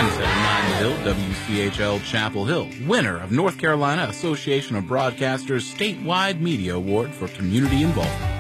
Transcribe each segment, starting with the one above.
97.9 The Hill, WCHL Chapel Hill, winner of North Carolina Association of Broadcasters Statewide Media Award for Community Involvement.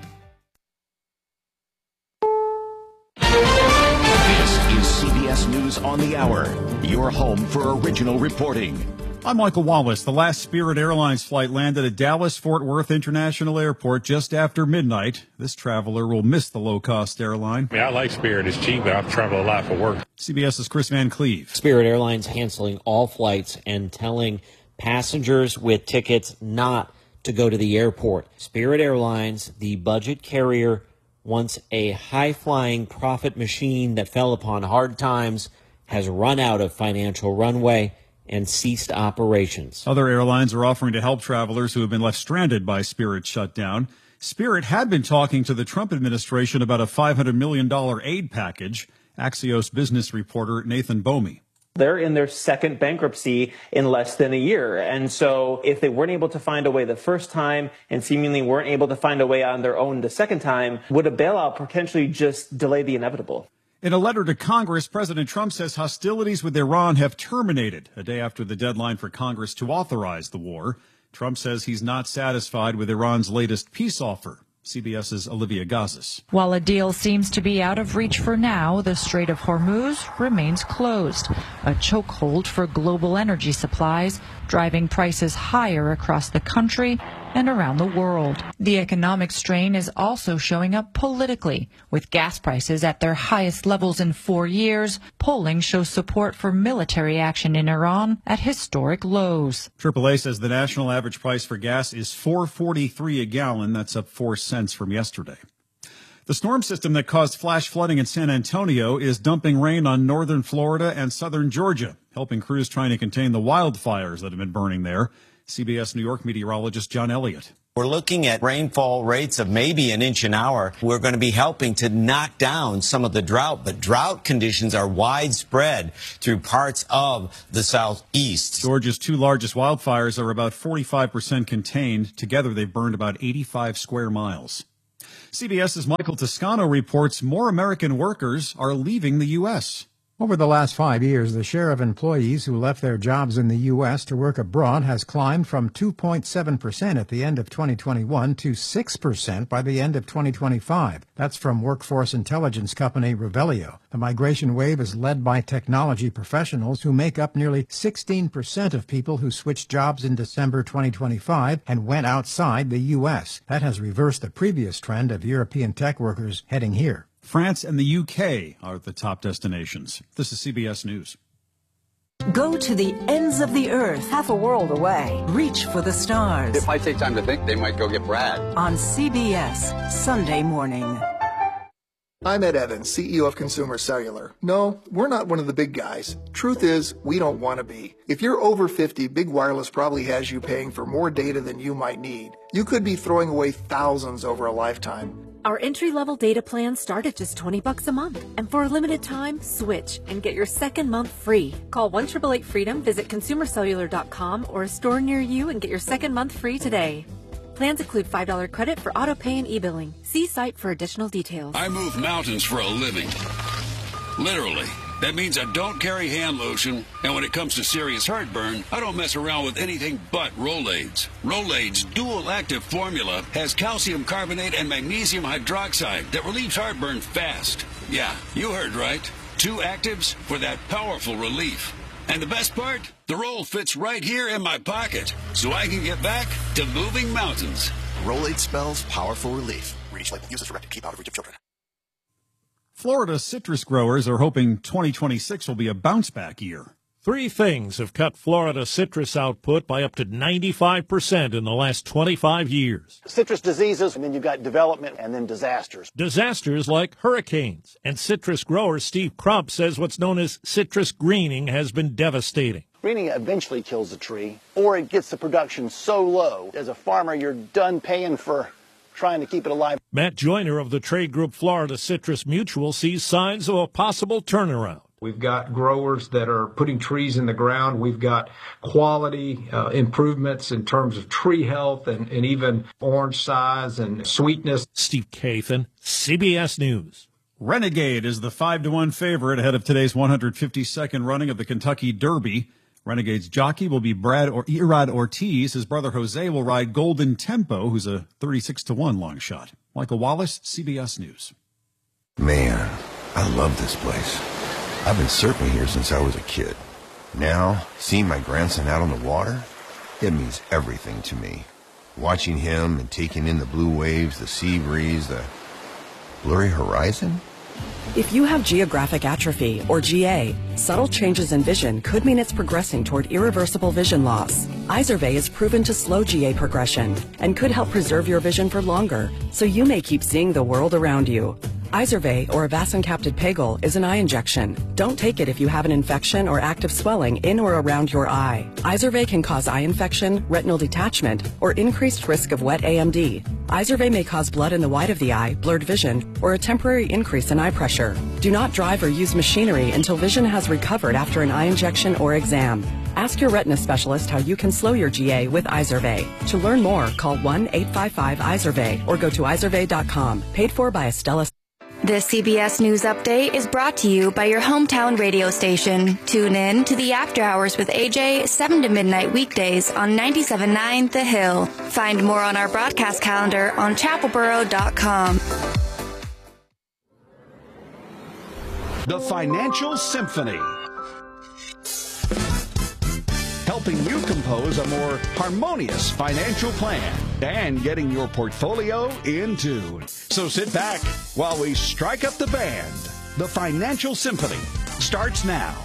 This is CBS News on the Hour, your home for original reporting. I'm Michael Wallace. The last Spirit Airlines flight landed at Dallas-Fort Worth International Airport just after midnight. This traveler will miss the low-cost airline. I like Spirit. It's cheap, but I travel a lot for work. CBS's Chris Van Cleve. Spirit Airlines canceling all flights and telling passengers with tickets not to go to the airport. Spirit Airlines, the budget carrier, once a high-flying profit machine that fell upon hard times, has run out of financial runway and ceased operations. Other airlines are offering to help travelers who have been left stranded by Spirit's shutdown. Spirit had been talking to the Trump administration about a $500 million aid package. Axios business reporter Nathan Bomey. They're in their second bankruptcy in less than a year. And so if they weren't able to find a way the first time and seemingly weren't able to find a way on their own the second time, would a bailout potentially just delay the inevitable? In a letter to Congress, President Trump says hostilities with Iran have terminated a day after the deadline for Congress to authorize the war. Trump says he's not satisfied with Iran's latest peace offer. CBS's Olivia Gazis. While a deal seems to be out of reach for now, the Strait of Hormuz remains closed, a chokehold for global energy supplies, driving prices higher across the country and around the world. The economic strain is also showing up politically, with gas prices at their highest levels in 4 years. Polling shows support for military action in Iran at historic lows. AAA says the national average price for gas is $4.43 a gallon. That's up 4 cents from yesterday. The storm system that caused flash flooding in San Antonio is dumping rain on northern Florida and southern Georgia, helping crews trying to contain the wildfires that have been burning there. CBS New York meteorologist John Elliott. We're looking at rainfall rates of maybe an inch an hour. We're going to be helping to knock down some of the drought, but drought conditions are widespread through parts of the southeast. Georgia's two largest wildfires are about 45% contained. Together, they've burned about 85 square miles. CBS's Michael Toscano reports more American workers are leaving the U.S. Over the last 5 years, the share of employees who left their jobs in the U.S. to work abroad has climbed from 2.7% at the end of 2021 to 6% by the end of 2025. That's from workforce intelligence company Revelio. The migration wave is led by technology professionals who make up nearly 16% of people who switched jobs in December 2025 and went outside the U.S. That has reversed the previous trend of European tech workers heading here. France and the UK are the top destinations. This is CBS News. Go to the ends of the earth, half a world away. Reach for the stars. If I take time to think, they might go get Brad. On CBS, Sunday morning. I'm Ed Evans, CEO of Consumer Cellular. No, we're not one of the big guys. Truth is, we don't want to be. If you're over 50, Big Wireless probably has you paying for more data than you might need. You could be throwing away thousands over a lifetime. Our entry-level data plans start at just $20 a month. And for a limited time, switch and get your second month free. Call 1-888-FREEDOM, visit consumercellular.com or a store near you and get your second month free today. Plans include $5 credit for auto pay and e-billing. See site for additional details. I move mountains for a living. Literally. That means I don't carry hand lotion, and when it comes to serious heartburn, I don't mess around with anything but Rolaids. Rolaids' dual-active formula has calcium carbonate and magnesium hydroxide that relieves heartburn fast. Yeah, you heard right. 2 actives for that powerful relief. And the best part? The roll fits right here in my pocket, so I can get back to moving mountains. Rolaid spells powerful relief. Reach label. Use as directed. Keep out of reach of children. Florida citrus growers are hoping 2026 will be a bounce-back year. 3 things have cut Florida citrus output by up to 95% in the last 25 years. Citrus diseases, and then you've got development, and then disasters. Disasters like hurricanes. And citrus grower Steve Crump says what's known as citrus greening has been devastating. Greening eventually kills the tree, or it gets the production so low, as a farmer, you're done paying for trying to keep it alive. Matt Joyner of the trade group Florida Citrus Mutual sees signs of a possible turnaround. We've got growers that are putting trees in the ground. We've got quality improvements in terms of tree health and even orange size and sweetness. Steve Kathan, CBS News. Renegade is the 5-1 favorite ahead of today's 152nd running of the Kentucky Derby. Renegade's jockey will be Erod Ortiz. His brother Jose will ride Golden Tempo, who's a 36-1 long shot. Michael Wallace, CBS News. Man, I love this place. I've been surfing here since I was a kid. Now, seeing my grandson out on the water, it means everything to me. Watching him and taking in the blue waves, the sea breeze, the blurry horizon. If you have geographic atrophy, or GA, subtle changes in vision could mean it's progressing toward irreversible vision loss. Izervay is proven to slow GA progression and could help preserve your vision for longer, so you may keep seeing the world around you. Izervay, or avacincaptad pegol, is an eye injection. Don't take it if you have an infection or active swelling in or around your eye. Izervay can cause eye infection, retinal detachment, or increased risk of wet AMD. Izervay may cause blood in the white of the eye, blurred vision, or a temporary increase in eye pressure. Do not drive or use machinery until vision has recovered after an eye injection or exam. Ask your retina specialist how you can slow your GA with Izervay. To learn more, call 1-855-IZERVAY or go to izervay.com. Paid for by Estella. The CBS News Update is brought to you by your hometown radio station. Tune in to the After Hours with AJ, 7 to midnight weekdays on 97.9 The Hill. Find more on our broadcast calendar on chapelboro.com. The Financial Symphony, helping you compose a more harmonious financial plan and getting your portfolio in tune. So sit back while we strike up the band. The Financial Symphony starts now.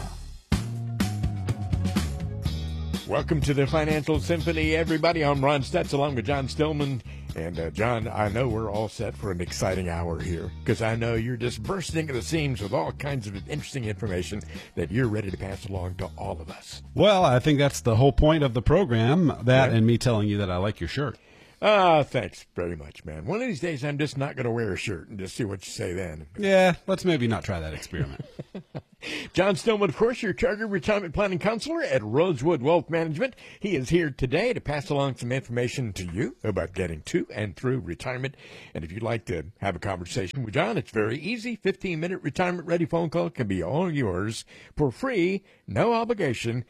Welcome to the Financial Symphony, everybody. I'm Ron Stutz along with John Stillman. And, John, I know we're all set for an exciting hour here because I know you're just bursting at the seams with all kinds of interesting information that you're ready to pass along to all of us. Well, I think that's the whole point of the program, and me telling you that I like your shirt. Thanks very much, man. One of these days, I'm just not going to wear a shirt and just see what you say then. Yeah, let's maybe not try that experiment. John Stillman, of course, your chartered retirement planning counselor at Rosewood Wealth Management. He is here today to pass along some information to you about getting to and through retirement. And if you'd like to have a conversation with John, it's very easy. 15-minute retirement-ready phone call can be all yours for free, no obligation.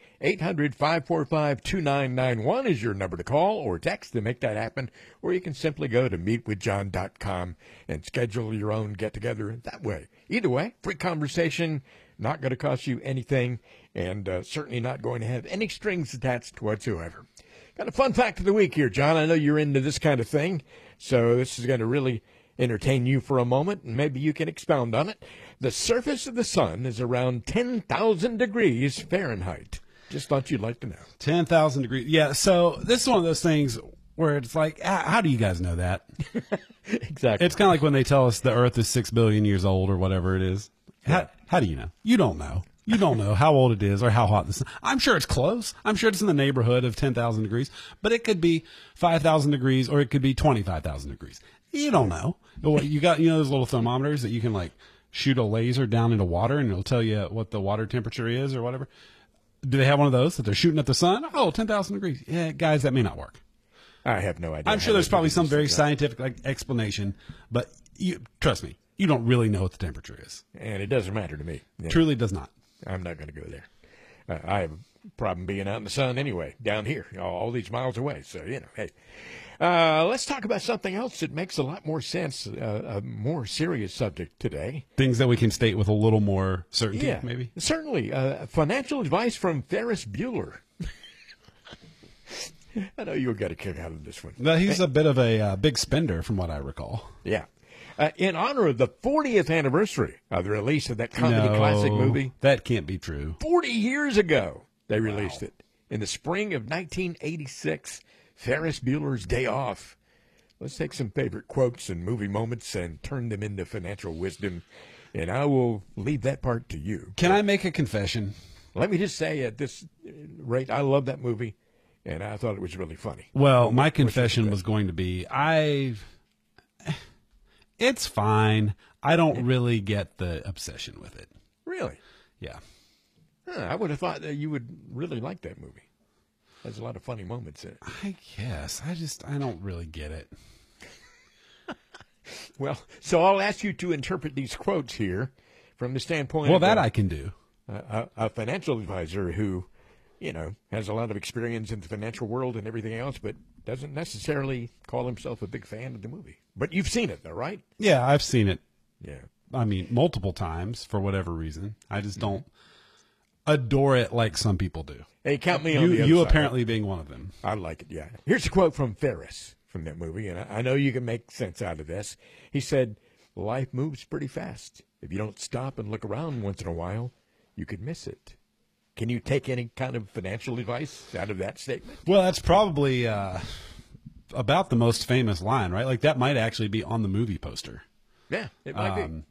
800-545-2991 is your number to call or text to make that happen. Or you can simply go to meetwithjohn.com and schedule your own get-together that way. Either way, free conversation, not going to cost you anything, and certainly not going to have any strings attached whatsoever. Got a fun fact of the week here, John. I know you're into this kind of thing, so this is going to really entertain you for a moment, and maybe you can expound on it. The surface of the sun is around 10,000 degrees Fahrenheit. Just thought you'd like to know. 10,000 degrees. Yeah, so this is one of those things where it's like, how do you guys know that? Exactly. It's kind of like when they tell us the Earth is 6 billion years old or whatever it is. How do you know? You don't know. You don't know how old it is or how hot the sun. I'm sure it's close. I'm sure it's in the neighborhood of 10,000 degrees, but it could be 5,000 degrees or it could be 25,000 degrees. You don't know. You got, those little thermometers that you can like shoot a laser down into water and it'll tell you what the water temperature is or whatever. Do they have one of those that they're shooting at the sun? Oh, 10,000 degrees. Yeah, guys, that may not work. I have no idea. I'm sure there's probably some very scientific explanation, but trust me, you don't really know what the temperature is. And it doesn't matter to me. Truly does not. I'm not going to go there. I have a problem being out in the sun anyway, down here, all these miles away. So, hey. Let's talk about something else that makes a lot more sense, a more serious subject today. Things that we can state with a little more certainty, maybe? Certainly. Financial advice from Ferris Bueller. I know you'll get a kick out of this one. Well, he's a bit of a big spender, from what I recall. Yeah. In honor of the 40th anniversary of the release of that comedy classic movie. That can't be true. 40 years ago, they released it. In the spring of 1986, Ferris Bueller's Day Off. Let's take some favorite quotes and movie moments and turn them into financial wisdom. And I will leave that part to you. Can I make a confession? Let me just say at this rate, I love that movie. And I thought it was really funny. Well, my confession was going to be, it's fine. I don't really get the obsession with it. Really? Yeah. I would have thought that you would really like that movie. There's a lot of funny moments in it. I guess. I don't really get it. Well, so I'll ask you to interpret these quotes here from the standpoint Well, of that I can do. A financial advisor who, has a lot of experience in the financial world and everything else, but doesn't necessarily call himself a big fan of the movie. But you've seen it, though, right? Yeah, I've seen it. Yeah. I mean, multiple times for whatever reason. I just don't adore it like some people do. Hey, count me on the other You side. apparently being one of them. I like it, yeah. Here's a quote from Ferris from that movie, and I know you can make sense out of this. He said, "Life moves pretty fast. If you don't stop and look around once in a while, you could miss it." Can you take any kind of financial advice out of that statement? Well, that's probably about the most famous line, right? Like that might actually be on the movie poster. Yeah, it might be.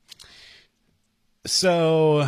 So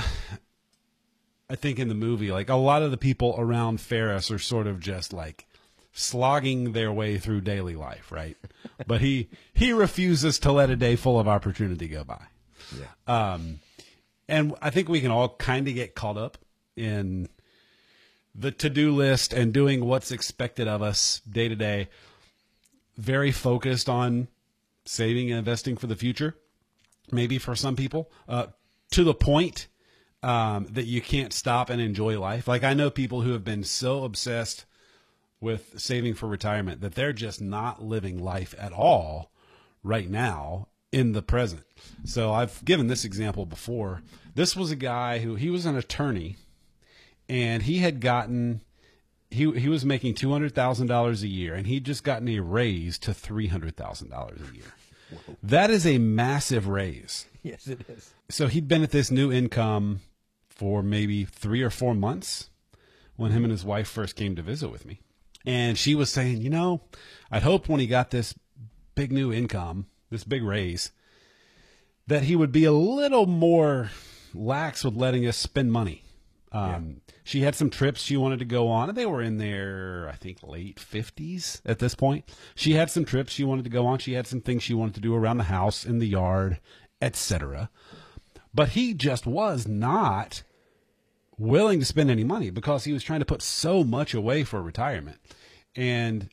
I think in the movie, like a lot of the people around Ferris are sort of just like slogging their way through daily life, right? But he refuses to let a day full of opportunity go by. Yeah. And I think we can all kind of get caught up in the to-do list and doing what's expected of us day to day, very focused on saving and investing for the future, maybe for some people, to the point that you can't stop and enjoy life. Like I know people who have been so obsessed with saving for retirement that they're just not living life at all right now in the present. So I've given this example before. This was a guy he was an attorney, and he had gotten, he was making $200,000 a year, and he'd just gotten a raise to $300,000 a year. Whoa. That is a massive raise. Yes, it is. So he'd been at this new income for maybe 3 or 4 months when him and his wife first came to visit with me. And she was saying, I'd hoped when he got this big new income, this big raise, that he would be a little more lax with letting us spend money. She had some trips she wanted to go on, and they were in their, I think, late 50s at this point. She had some trips she wanted to go on. She had some things she wanted to do around the house, in the yard, etc. But he just was not willing to spend any money because he was trying to put so much away for retirement. And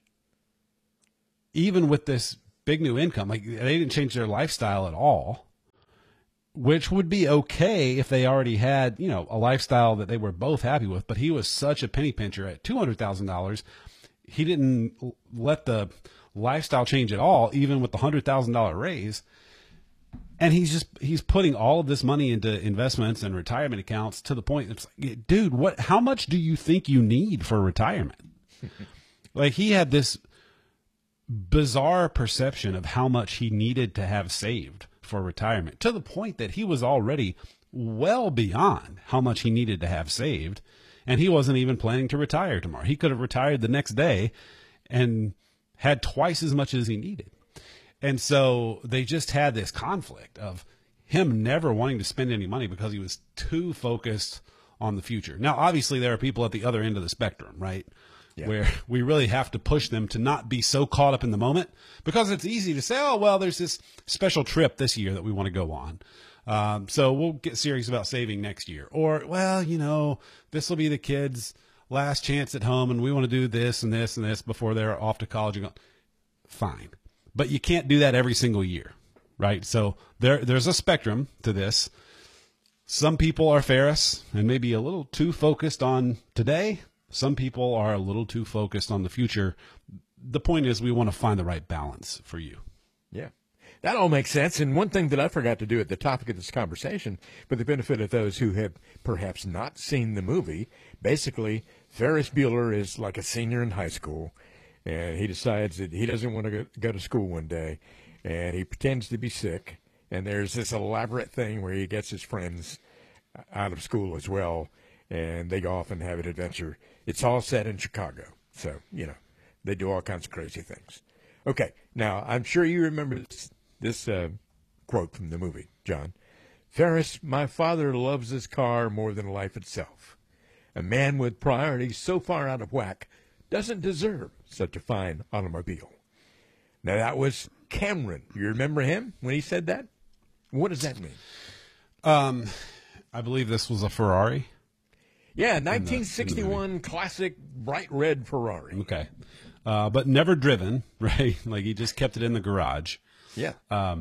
even with this big new income, like they didn't change their lifestyle at all, which would be okay if they already had, a lifestyle that they were both happy with. But he was such a penny pincher at $200,000. He didn't let the lifestyle change at all, even with the $100,000 raise. And he's putting all of this money into investments and retirement accounts to the point it's like, dude, how much do you think you need for retirement? Like he had this bizarre perception of how much he needed to have saved for retirement, to the point that he was already well beyond how much he needed to have saved, and he wasn't even planning to retire tomorrow. He could have retired the next day and had twice as much as he needed. And so they just had this conflict of him never wanting to spend any money because he was too focused on the future. Now, obviously, there are people at the other end of the spectrum, right? Yeah. Where we really have to push them to not be so caught up in the moment, because it's easy to say, oh, well, there's this special trip this year that we want to go on. So we'll get serious about saving next year. Or, well, this will be the kids' last chance at home and we want to do this and this and this before they're off to college. And fine. But you can't do that every single year, right? So there's a spectrum to this. Some people are Ferris and maybe a little too focused on today. Some people are a little too focused on the future. The point is we want to find the right balance for you. Yeah, that all makes sense. And one thing that I forgot to do at the topic of this conversation, for the benefit of those who have perhaps not seen the movie, basically Ferris Bueller is like a senior in high school, and he decides that he doesn't want to go to school one day, and he pretends to be sick, and there's this elaborate thing where he gets his friends out of school as well, and they go off and have an adventure. It's all set in Chicago, so, they do all kinds of crazy things. Okay, now, I'm sure you remember this quote from the movie, John. Ferris, my father loves his car more than life itself. A man with priorities so far out of whack doesn't deserve such a fine automobile. Now, that was Cameron. You remember him when he said that? What does that mean? I believe this was a Ferrari. Yeah, 1961 classic bright red Ferrari. Okay. But never driven, right? Like he just kept it in the garage. Yeah.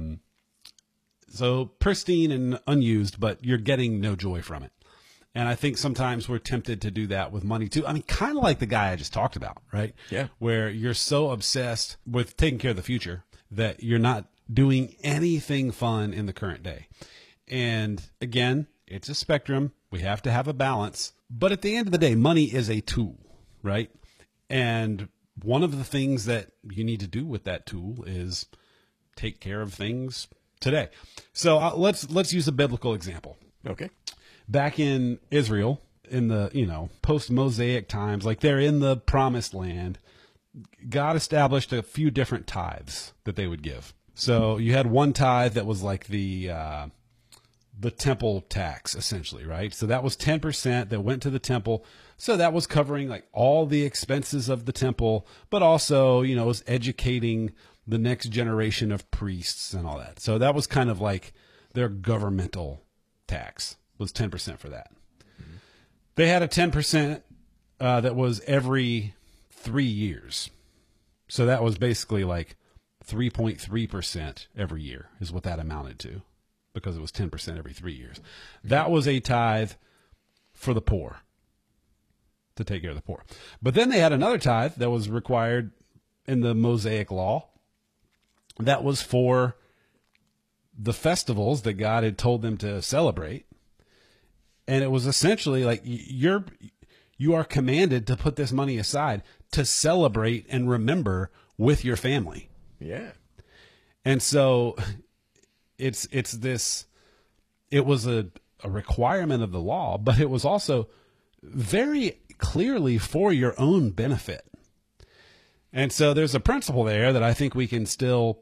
So pristine and unused, but you're getting no joy from it. And I think sometimes we're tempted to do that with money too. I mean, kind of like the guy I just talked about, right? Yeah. Where you're so obsessed with taking care of the future that you're not doing anything fun in the current day. And again, it's a spectrum. We have to have a balance. But at the end of the day, money is a tool, right? And one of the things that you need to do with that tool is take care of things today. So let's use a biblical example. Okay. Back in Israel, in the, post-Mosaic times, like they're in the promised land, God established a few different tithes that they would give. So you had one tithe that was like the temple tax, essentially, right? So that was 10% that went to the temple. So that was covering like all the expenses of the temple, but also, it was educating the next generation of priests and all that. So that was kind of like their governmental tax. Was 10% for that. Mm-hmm. They had a 10% that was every 3 years. So that was basically like 3.3% every year is what that amounted to, because it was 10% every 3 years. That was a tithe for the poor, to take care of the poor. But then they had another tithe that was required in the Mosaic law. That was for the festivals that God had told them to celebrate. And it was essentially like you are commanded to put this money aside to celebrate and remember with your family. Yeah. And so it was a requirement of the law, but it was also very clearly for your own benefit. And so there's a principle there that I think we can still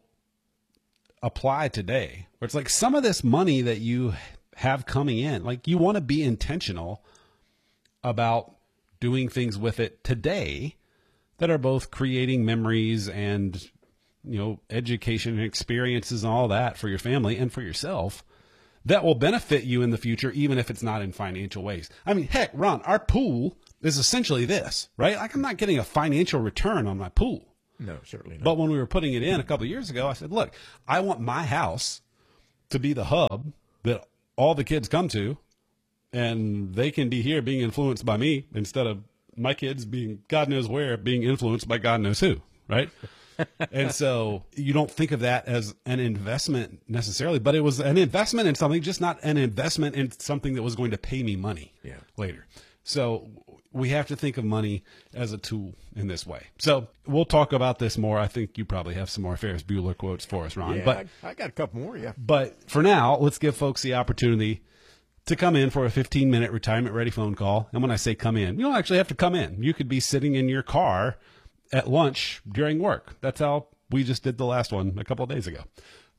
apply today, where it's like some of this money that you have coming in, like you want to be intentional about doing things with it today that are both creating memories and, education and experiences and all that for your family and for yourself that will benefit you in the future, even if it's not in financial ways. I mean, heck, Ron, our pool is essentially this, right? Like I'm not getting a financial return on my pool. No, certainly not. But when we were putting it in a couple of years ago, I said, look, I want my house to be the hub that all the kids come to, and they can be here being influenced by me instead of my kids being God knows where, being influenced by God knows who, right? And so you don't think of that as an investment necessarily, but it was an investment in something, just not an investment in something that was going to pay me money later. So we have to think of money as a tool in this way. So we'll talk about this more. I think you probably have some more Ferris Bueller quotes for us, Ron. Yeah, but I got a couple more, yeah. But for now, let's give folks the opportunity to come in for a 15-minute retirement-ready phone call. And when I say come in, you don't actually have to come in. You could be sitting in your car at lunch during work. That's how we just did the last one a couple of days ago.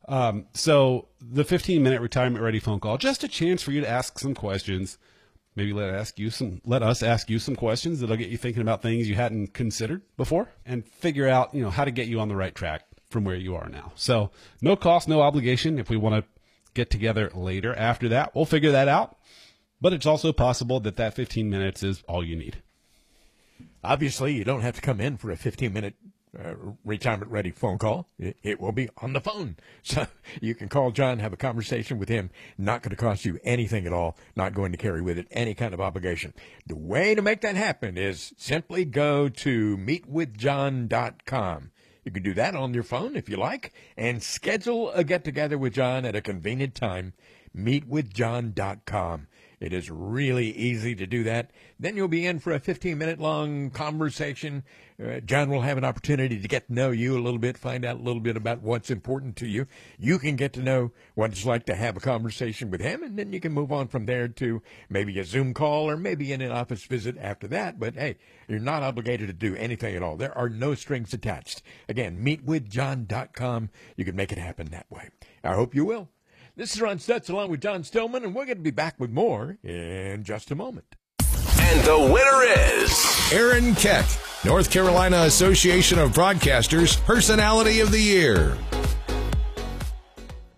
So the 15-minute retirement-ready phone call, just a chance for you to ask some questions. Maybe let us ask you some questions that'll get you thinking about things you hadn't considered before, and figure out, how to get you on the right track from where you are now. So no cost, no obligation. If we want to get together later after that, we'll figure that out. But it's also possible that 15 minutes is all you need. Obviously, you don't have to come in for a 15-minute retirement-ready phone call. It will be on the phone. So you can call John, have a conversation with him. Not going to cost you anything at all. Not going to carry with it any kind of obligation. The way to make that happen is simply go to meetwithjohn.com. You can do that on your phone if you like, and schedule a get-together with John at a convenient time. Meetwithjohn.com. It is really easy to do that. Then you'll be in for a 15-minute long conversation. John will have an opportunity to get to know you a little bit, find out a little bit about what's important to you. You can get to know what it's like to have a conversation with him, and then you can move on from there to maybe a Zoom call or maybe an in-office visit after that. But, hey, you're not obligated to do anything at all. There are no strings attached. Again, meetwithjohn.com. You can make it happen that way. I hope you will. This is Ron Stutz along with John Stillman, and we're going to be back with more in just a moment. And the winner is Aaron Keck, North Carolina Association of Broadcasters Personality of the Year.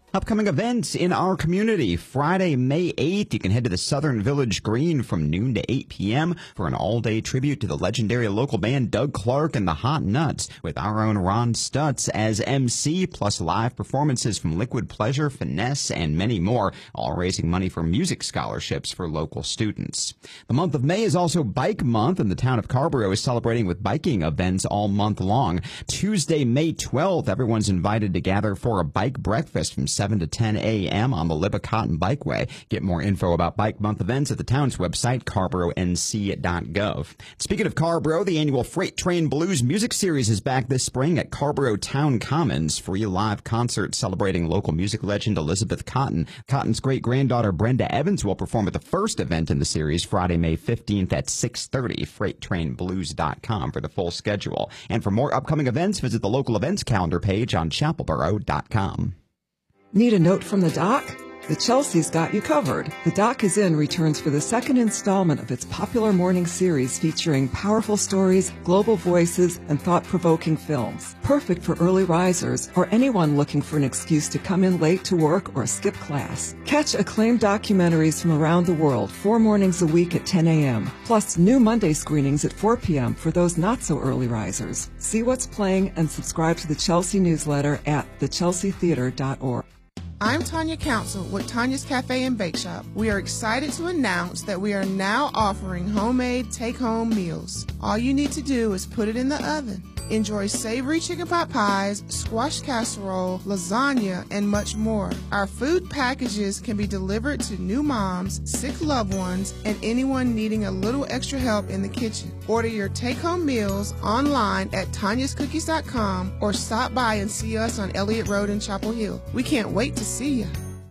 Upcoming events in our community. Friday, May 8th, you can head to the Southern Village Green from noon to 8 p.m. for an all-day tribute to the legendary local band Doug Clark and the Hot Nuts, with our own Ron Stutz as MC, plus live performances from Liquid Pleasure, Finesse, and many more, all raising money for music scholarships for local students. The month of May is also Bike Month, and the town of Carrboro is celebrating with biking events all month long. Tuesday, May 12th, everyone's invited to gather for a bike breakfast from 7 to 10 a.m. on the Libba-Cotton Bikeway. Get more info about Bike Month events at the town's website, carboronc.gov. Speaking of Carrboro, the annual Freight Train Blues Music Series is back this spring at Carrboro Town Commons. Free live concert celebrating local music legend Elizabeth Cotton. Cotton's great-granddaughter Brenda Evans will perform at the first event in the series Friday, May 15th at 6:30. FreightTrainBlues.com for the full schedule. And for more upcoming events, visit the local events calendar page on chapelboro.com. Need a note from the doc? The Chelsea's got you covered. The Doc Is In returns for the second installment of its popular morning series featuring powerful stories, global voices, and thought-provoking films. Perfect for early risers or anyone looking for an excuse to come in late to work or skip class. Catch acclaimed documentaries from around the world 4 mornings a week at 10 a.m., plus new Monday screenings at 4 p.m. for those not-so-early risers. See what's playing and subscribe to the Chelsea newsletter at thechelseatheater.org. I'm Tanya Council with Tanya's Cafe and Bake Shop. We are excited to announce that we are now offering homemade take-home meals. All you need to do is put it in the oven. Enjoy savory chicken pot pies, squash casserole, lasagna, and much more. Our food packages can be delivered to new moms, sick loved ones, and anyone needing a little extra help in the kitchen. Order your take-home meals online at tanyascookies.com or stop by and see us on Elliott Road in Chapel Hill. We can't wait to see you.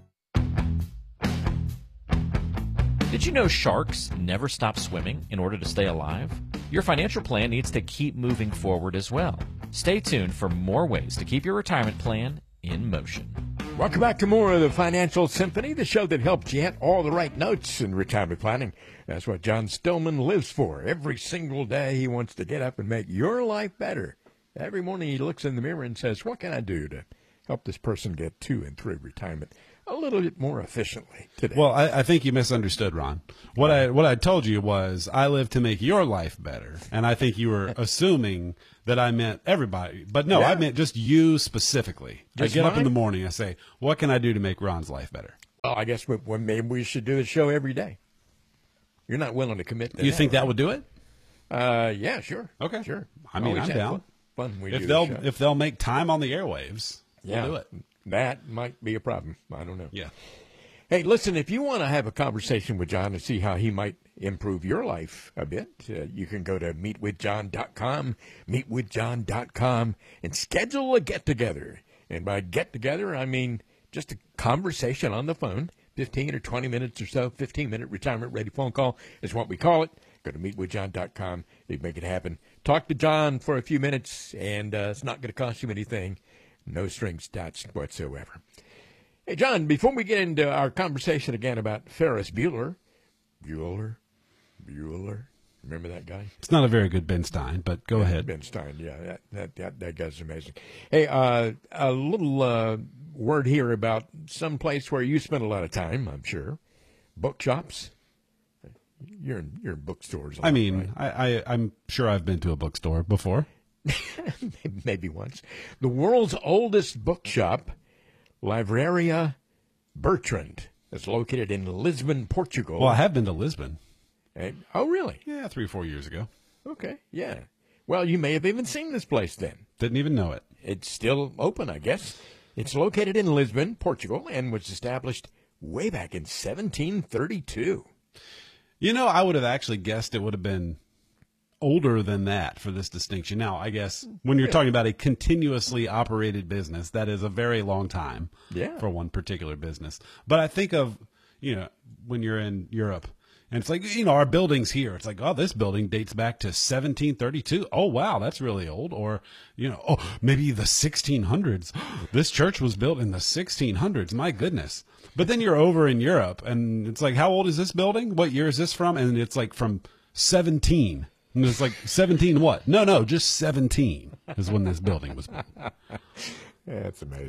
Did you know sharks never stop swimming in order to stay alive? Your financial plan needs to keep moving forward as well. Stay tuned for more ways to keep your retirement plan in motion. Welcome back to more of the Financial Symphony, the show that helps you hit all the right notes in retirement planning. That's what John Stillman lives for. Every single day he wants to get up and make your life better. Every morning he looks in the mirror and says, what can I do to help this person get to and through retirement a little bit more efficiently today? Well, I think you misunderstood, Ron. What I told you was I live to make your life better, and I think you were assuming that I meant everybody. But no, I meant just you specifically. Just I get up in mine? the morning, I say, what can I do to make Ron's life better? Well, I guess maybe we should do the show every day. You're not willing to commit to You that, think that right? would do it? Yeah, sure. Okay. Sure. I mean, Always I'm have down. Fun when we If do they'll the show. if they'll make time on the airwaves, Yeah, we'll do it. That might be a problem. I don't know. Yeah. Hey, listen, if you want to have a conversation with John and see how he might improve your life a bit, you can go to meetwithjohn.com, meetwithjohn.com, and schedule a get-together. And by get-together, I mean just a conversation on the phone, 15 or 20 minutes or so, 15-minute retirement-ready phone call is what we call it. Go to meetwithjohn.com. They make it happen. Talk to John for a few minutes, and it's not going to cost you anything. No strings attached whatsoever. Hey, John, before we get into our conversation again about Ferris Bueller, remember that guy? It's not a very good Ben Stein, but go ahead. Ben Stein, yeah, that guy's amazing. Hey, a little word here about some place where you spend a lot of time, I'm sure. Bookshops. You're in bookstores. A lot, I mean, right? I'm sure I've been to a bookstore before. Maybe once. The world's oldest bookshop, Livraria Bertrand, is located in Lisbon, Portugal. Well, I have been to Lisbon. Oh, really? Yeah, 3 or 4 years ago. Okay, yeah. Well, you may have even seen this place then. Didn't even know it. It's still open, I guess. It's located in Lisbon, Portugal, and was established way back in 1732. You know, I would have actually guessed it would have been older than that for this distinction. Now, I guess when you're talking about a continuously operated business, that is a very long time for one particular business. But I think of, when you're in Europe and it's like, our buildings here, it's like, oh, this building dates back to 1732. Oh, wow, that's really old. Or, maybe the 1600s. This church was built in the 1600s. My goodness. But then you're over in Europe and it's like, how old is this building? What year is this from? And it's like from 17. And it's like 17 what? No, just 17 is when this building was built. That's amazing.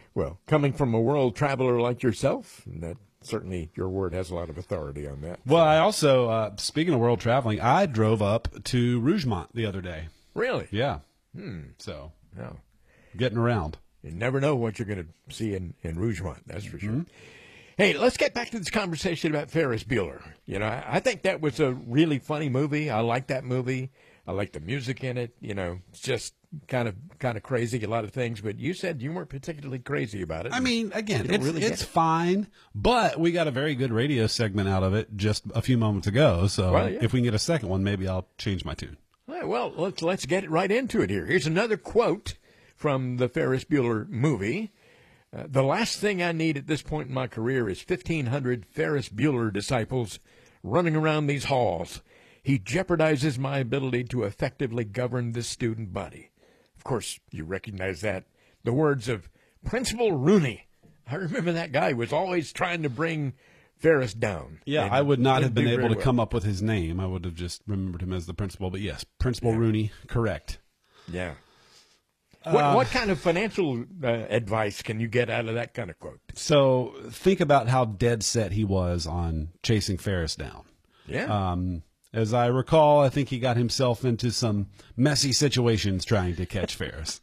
Well, coming from a world traveler like yourself, that certainly your word has a lot of authority on that. Well, I also, speaking of world traveling, I drove up to Rougemont the other day. Really? Yeah. So, getting around. You never know what you're going to see in Rougemont, that's for sure. Hey, let's get back to this conversation about Ferris Bueller. You know, I think that was a really funny movie. I like that movie. I like the music in it. You know, it's just kind of crazy, a lot of things. But you said you weren't particularly crazy about it. I mean, again, really it's fine, but we got a very good radio segment out of it just a few moments ago. So if we can get a second one, maybe I'll change my tune. Well, let's get right into it here. Here's another quote from the Ferris Bueller movie. The last thing I need at this point in my career is 1,500 Ferris Bueller disciples running around these halls. He jeopardizes my ability to effectively govern this student body. Of course, you recognize that. The words of Principal Rooney. I remember that guy was always trying to bring Ferris down. Yeah, I would not have been able to come up with his name. I would have just remembered him as the principal. But yes, Principal Rooney, correct. Yeah. What kind of financial advice can you get out of that kind of quote? So think about how dead set he was on chasing Ferris down. Yeah. As I recall, I think he got himself into some messy situations trying to catch Ferris.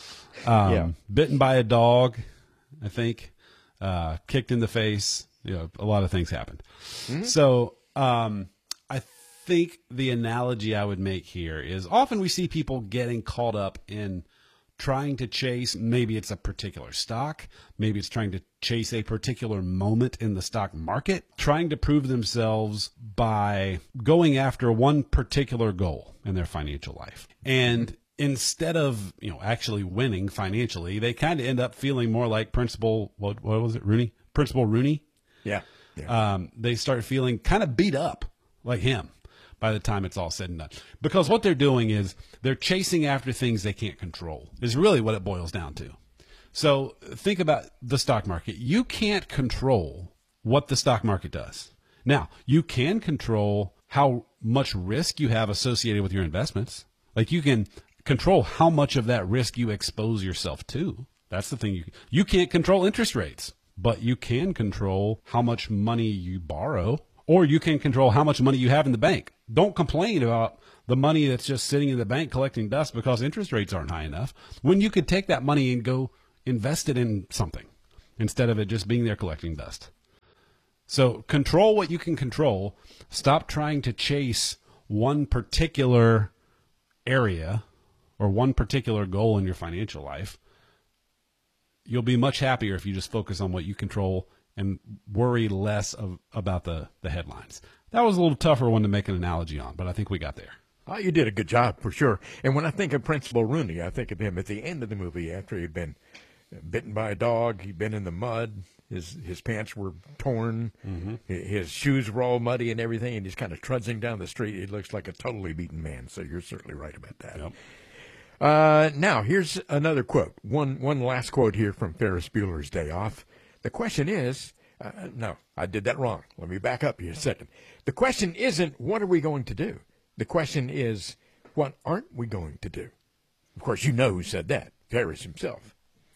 Bitten by a dog, I think, kicked in the face. You know, a lot of things happened. So I think the analogy I would make here is often we see people getting caught up in trying to chase, maybe it's a particular stock, maybe it's trying to chase a particular moment in the stock market, trying to prove themselves by going after one particular goal in their financial life. And instead of, actually winning financially, they kind of end up feeling more like Principal, what was it, Rooney? Principal Rooney? Yeah. They start feeling kind of beat up like him by the time it's all said and done. Because what they're doing is they're chasing after things they can't control, is really what it boils down to. So think about the stock market. You can't control what the stock market does. Now, you can control how much risk you have associated with your investments. Like you can control how much of that risk you expose yourself to. That's the thing. You can't control interest rates, but you can control how much money you borrow, or you can control how much money you have in the bank. Don't complain about the money that's just sitting in the bank collecting dust because interest rates aren't high enough, when you could take that money and go invest it in something instead of it just being there collecting dust. So control what you can control. Stop trying to chase one particular area or one particular goal in your financial life. You'll be much happier if you just focus on what you control and worry less about the headlines. That was a little tougher one to make an analogy on, but I think we got there. Oh, you did a good job, for sure. And when I think of Principal Rooney, I think of him at the end of the movie after he'd been bitten by a dog. He'd been in the mud. His pants were torn. His shoes were all muddy and everything, and he's kind of trudging down the street. He looks like a totally beaten man, so you're certainly right about that. Yep. Now, here's another quote. One last quote here from Ferris Bueller's Day Off. The question is, no, I did that wrong. Let me back up here a second. The question isn't, what are we going to do? The question is, what aren't we going to do? Of course, you know who said that, Ferris himself.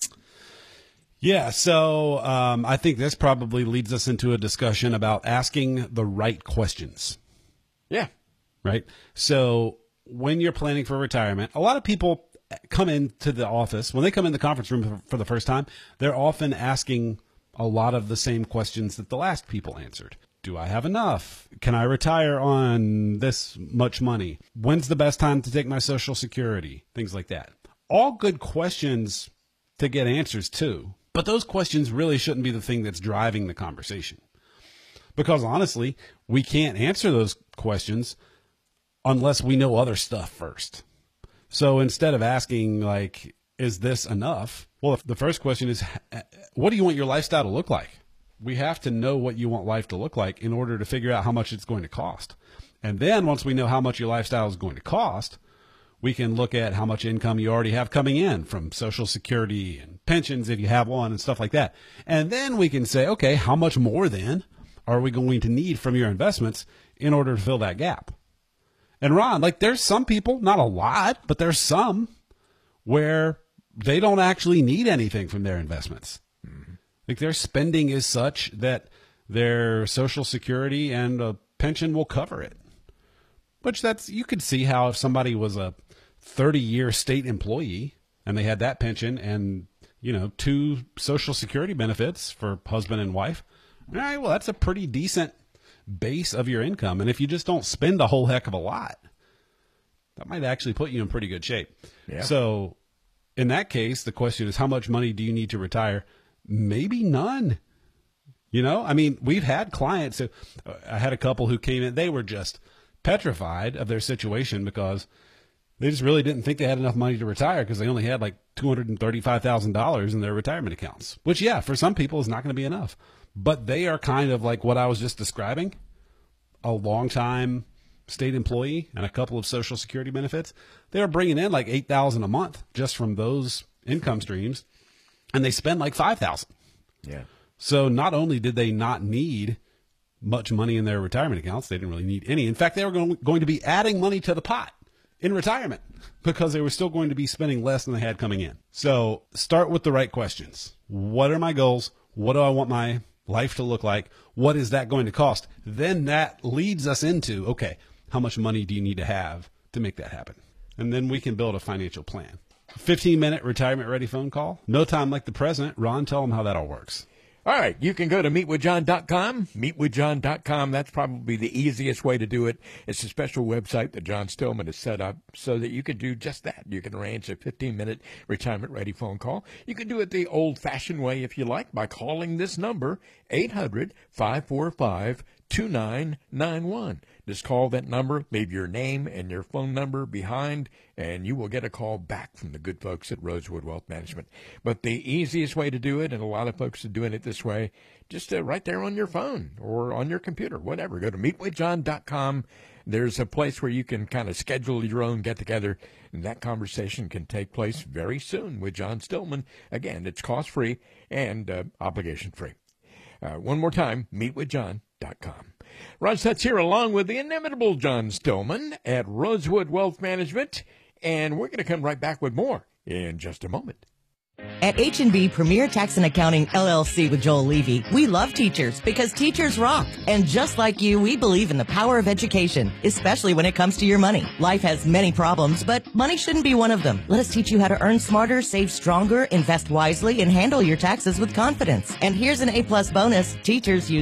Yeah, so I think this probably leads us into a discussion about asking the right questions. Yeah. Right? So when you're planning for retirement, a lot of people come into the office, when they come in the conference room for the first time, they're often asking a lot of the same questions that the last people answered. Do I have enough? Can I retire on this much money? When's the best time to take my Social Security? Things like that. All good questions to get answers to, but those questions really shouldn't be the thing that's driving the conversation. Because honestly, we can't answer those questions unless we know other stuff first. So instead of asking, like, is this enough? Well, the first question is, what do you want your lifestyle to look like? We have to know what you want life to look like in order to figure out how much it's going to cost. And then once we know how much your lifestyle is going to cost, we can look at how much income you already have coming in from Social Security and pensions if you have one and stuff like that. And then we can say, okay, how much more then are we going to need from your investments in order to fill that gap? And Ron, like there's some people, not a lot, but there's some where they don't actually need anything from their investments. Like their spending is such that their Social Security and a pension will cover it. Which you could see how if somebody was a 30-year state employee and they had that pension and, 2 Social Security benefits for husband and wife, all right, well, that's a pretty decent base of your income. And if you just don't spend a whole heck of a lot, that might actually put you in pretty good shape. Yeah. So in that case, the question is, how much money do you need to retire? Maybe none. We've had clients. I had a couple who came in. They were just petrified of their situation because they just really didn't think they had enough money to retire because they only had like $235,000 in their retirement accounts, which, yeah, for some people is not going to be enough. But they are kind of like what I was just describing, a long-time state employee and a couple of Social Security benefits. They are bringing in like $8,000 a month just from those income streams, and they spend like $5,000. Yeah. So not only did they not need much money in their retirement accounts, they didn't really need any. In fact, they were going to be adding money to the pot in retirement because they were still going to be spending less than they had coming in. So start with the right questions. What are my goals? What do I want my life to look like? What is that going to cost? Then that leads us into, okay, how much money do you need to have to make that happen? And then we can build a financial plan. 15-minute retirement-ready phone call. No time like the present. Ron, tell them how that all works. All right, you can go to meetwithjohn.com, meetwithjohn.com. That's probably the easiest way to do it. It's a special website that John Stillman has set up so that you can do just that. You can arrange a 15-minute retirement-ready phone call. You can do it the old-fashioned way, if you like, by calling this number, 800-545-2991. Just call that number, leave your name and your phone number behind, and you will get a call back from the good folks at Rosewood Wealth Management. But the easiest way to do it, and a lot of folks are doing it this way, just right there on your phone or on your computer, whatever. Go to meetwithjohn.com. There's a place where you can kind of schedule your own get-together, and that conversation can take place very soon with John Stillman. Again, it's cost-free and obligation-free. One more time, meetwithjohn.com. Ron Stutz here along with the inimitable John Stillman at Rosewood Wealth Management, and we're going to come right back with more in just a moment. At H&B Premier Tax and Accounting LLC with Joel Levy, we love teachers because teachers rock. And just like you, we believe in the power of education, especially when it comes to your money. Life has many problems, but money shouldn't be one of them. Let us teach you how to earn smarter, save stronger, invest wisely, and handle your taxes with confidence. And here's an A+ bonus. Teachers use